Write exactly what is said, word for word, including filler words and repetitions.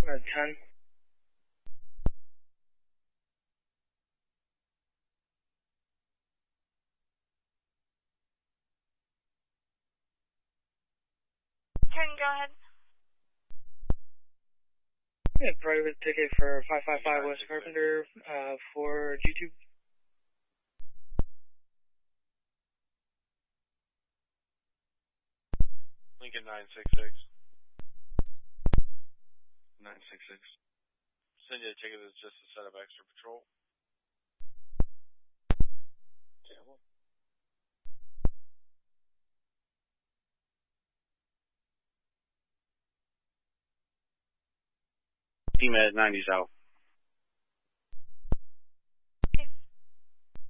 Uh, ten. ten, go ahead. Yeah, private ticket for five five five West Carpenter uh, for G two. Lincoln nine six six. nine six six. Send you a ticket that's just a set of extra patrol. Team at ninety's out.